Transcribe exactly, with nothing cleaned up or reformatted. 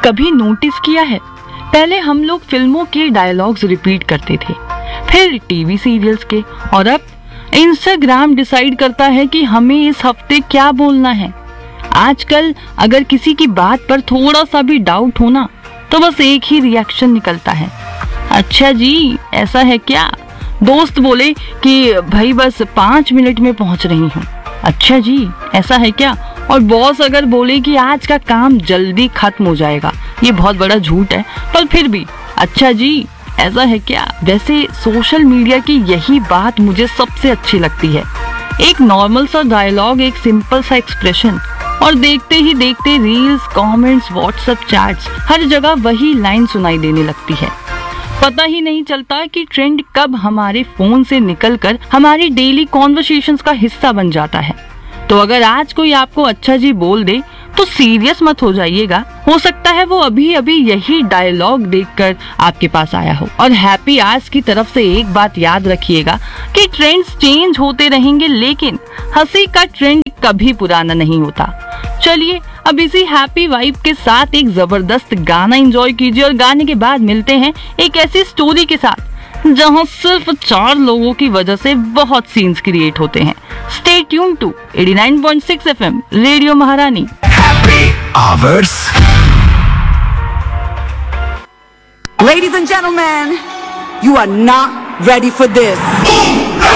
कभी नोटिस किया है, पहले हम लोग फिल्मों के डायलॉग्स रिपीट करते थे, फिर टीवी सीरियल्स के, और अब इंस्टाग्राम डिसाइड करता है कि हमें इस हफ्ते क्या बोलना है। आजकल अगर किसी की बात पर थोड़ा सा भी डाउट हो ना, तो बस एक ही रिएक्शन निकलता है, अच्छा जी ऐसा है क्या। दोस्त बोले कि भाई बस पाँच मिनट में पहुंच रही हूँ, अच्छा जी ऐसा है क्या। और बॉस अगर बोले कि आज का काम जल्दी खत्म हो जाएगा, ये बहुत बड़ा झूठ है, पर फिर भी अच्छा जी ऐसा है क्या। वैसे सोशल मीडिया की यही बात मुझे सबसे अच्छी लगती है, एक नॉर्मल सा डायलॉग, एक सिंपल सा एक्सप्रेशन, और देखते ही देखते रील्स, कमेंट्स, व्हाट्सएप चैट्स, हर जगह वही लाइन सुनाई देने लगती है। पता ही नहीं चलता कि ट्रेंड कब हमारे फोन से निकलकर हमारी डेली कॉन्वर्सेशंस का हिस्सा बन जाता है। तो अगर आज कोई आपको अच्छा जी बोल दे तो सीरियस मत हो जाइएगा, हो सकता है वो अभी अभी यही डायलॉग देखकर आपके पास आया हो। और हैप्पी आवर्स की तरफ से एक बात याद रखिएगा कि ट्रेंड्स चेंज होते रहेंगे, लेकिन हंसी का ट्रेंड कभी पुराना नहीं होता। चलिए अब इसी हैप्पी वाइब के साथ एक जबरदस्त गाना एंजॉय कीजिए, और गाने के बाद मिलते हैं एक ऐसी स्टोरी के साथ जहां सिर्फ चार लोगों की वजह से बहुत सीन्स क्रिएट होते हैं। Stay tune to eighty nine point six FM radio महारानी। Happy Hours. Ladies and gentlemen, you are not ready for this.